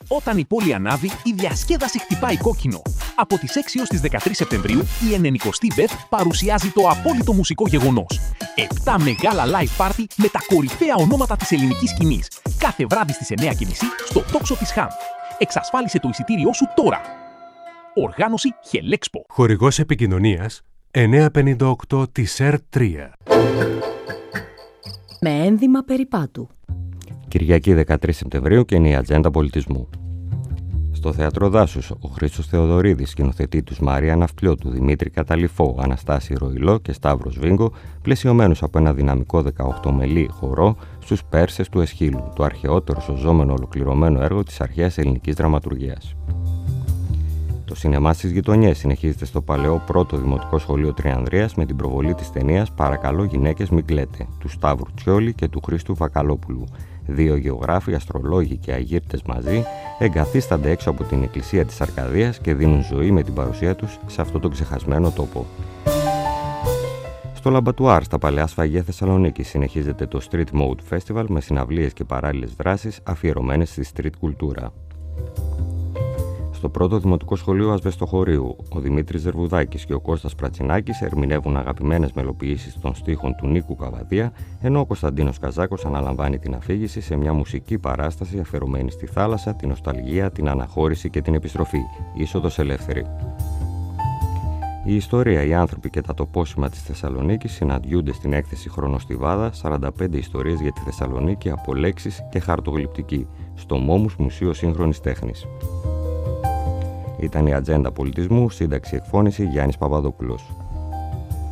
Όταν η πόλη ανάβει, η διασκέδαση χτυπάει κόκκινο. Από τις 6 έως τις 13 Σεπτεμβρίου, η 90η ΒΕΘ παρουσιάζει το απόλυτο μουσικό γεγονός. 7 μεγάλα live party με τα κορυφαία ονόματα της ελληνικής σκηνής. Κάθε βράδυ στις 9:30 στο τόξο της ΧΑΜ. Εξασφάλισε το εισιτήριό σου τώρα. Οργάνωση Χελέξπο. Χορηγός επικοινωνίας 958 της ΕΡ3. Με ένδυμα περιπάτου. Κυριακή 13 Σεπτεμβρίου και είναι η Ατζέντα Πολιτισμού. Στο Θέατρο Δάσους, ο Χρήστος Θεοδωρίδης σκηνοθετεί τους Μαρία Ναυτλιώτου, Δημήτρη Καταλυφό, Αναστάση Ροϊλό και Σταύρο Σβίγκο, πλαισιωμένους από ένα δυναμικό 18μελή χορό στους Πέρσες του Εσχύλου, το αρχαιότερο σωζόμενο ολοκληρωμένο έργο της αρχαίας ελληνικής δραματουργίας. Το σινεμά στις γειτονιές συνεχίζεται στο παλαιό πρώτο Δημοτικό Σχολείο Τριανδρίας με την προβολή της ταινίας «Παρακαλώ γυναίκες μην κλαίτε» του Σταύρου Τσιόλη και του Χρήστου Βακαλόπουλου. Δύο γεωγράφοι, αστρολόγοι και αγύρτες μαζί εγκαθίστανται έξω από την εκκλησία της Αρκαδίας και δίνουν ζωή με την παρουσία τους σε αυτό το ξεχασμένο τόπο. Στο Λαμπατουάρ, στα Παλαιά Σφαγεία Θεσσαλονίκη, συνεχίζεται το Street Mode Festival με συναυλίες και παράλληλες δράσεις αφιερωμένες στη street κουλτούρα. Στο πρώτο Δημοτικό Σχολείο Ασβεστοχωρίου, ο Δημήτρης Ζερβουδάκης και ο Κώστας Πρατσινάκης ερμηνεύουν αγαπημένες μελοποιήσεις των στίχων του Νίκου Καβαδία, ενώ ο Κωνσταντίνος Καζάκος αναλαμβάνει την αφήγηση σε μια μουσική παράσταση αφιερωμένη στη θάλασσα, την νοσταλγία, την αναχώρηση και την επιστροφή, είσοδος ελεύθερη. Η ιστορία, οι άνθρωποι και τα τοπόσημα της Θεσσαλονίκης συναντιούνται στην έκθεση Χρονοστιβάδα 45 ιστορίες για τη Θεσσαλονίκη από λέξεις και χαρτογλυπτική, στο Μόμους Μουσείο Σύγχρονης Τέχνης. Ήταν η Ατζέντα Πολιτισμού, σύνταξη εκφώνηση Γιάννης Παπαδόπουλος.